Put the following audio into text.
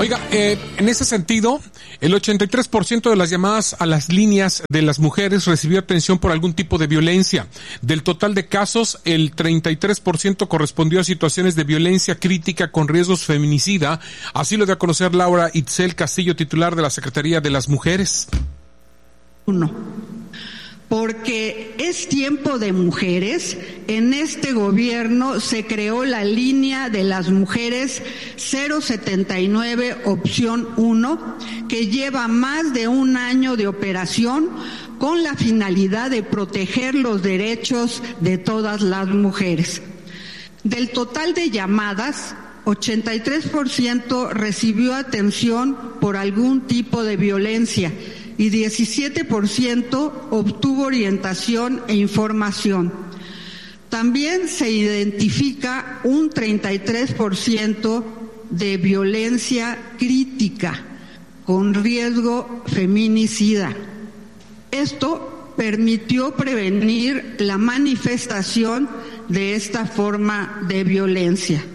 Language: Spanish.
Oiga, en ese sentido, el 83% de las llamadas a las líneas de las mujeres recibió atención por algún tipo de violencia. Del total de casos, el 33% correspondió a situaciones de violencia crítica con riesgos feminicida. Así lo dio a conocer Laura Itzel Castillo, titular de la Secretaría de las Mujeres. Porque es tiempo de mujeres. En este gobierno se creó la línea de las mujeres 079 opción 1, que lleva más de un año de operación con la finalidad de proteger los derechos de todas las mujeres. Del total de llamadas, 83% recibió atención por algún tipo de violencia y 17% obtuvo orientación e información. También se identifica un 33% de violencia crítica con riesgo feminicida. Esto permitió prevenir la manifestación de esta forma de violencia.